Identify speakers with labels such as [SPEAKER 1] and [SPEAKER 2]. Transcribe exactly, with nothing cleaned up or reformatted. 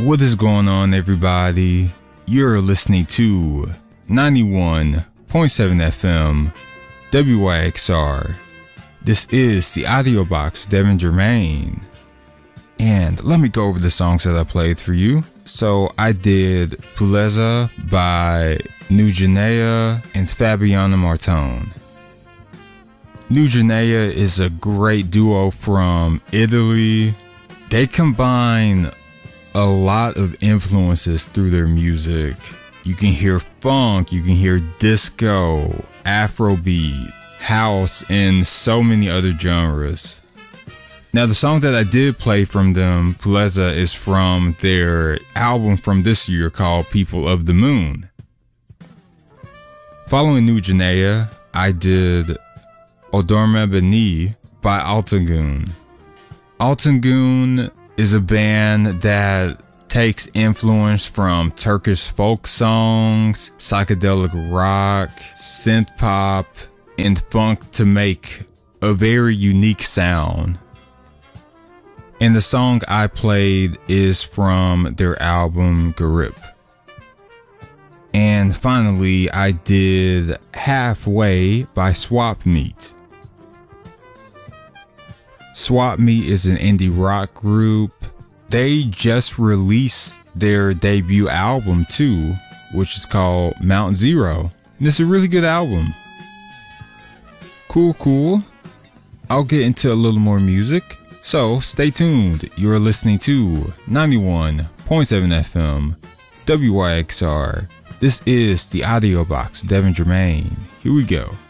[SPEAKER 1] What is going on, everybody? You're listening to ninety-one point seven F M W Y X R. This is the Audio Box with Devin Germain. And let me go over the songs that I played for you. So I did Pulezza by New Guinea and Fabiana Martone. New Guinea is a great duo from Italy. They combine a lot of influences through their music. You can hear funk, you can hear disco, Afrobeat, house, and so many other genres. Now, the song that I did play from them, Pulezza, is from their album from this year called People of the Moon. Following New Guinea, I did Odorme Beni by Altangun. Altangun is a band that takes influence from Turkish folk songs, psychedelic rock, synth pop, and funk to make a very unique sound. And the song I played is from their album Garip. And finally, I did Halfway by Swap Meet. Swap Meet is an indie rock group. They just released their debut album too, which is called Mount Zero. And it's a really good album. Cool, cool. I'll get into a little more music. So stay tuned. You're listening to ninety-one point seven F M W Y X R. This is the Audio Box, Devin Germain. Here we go.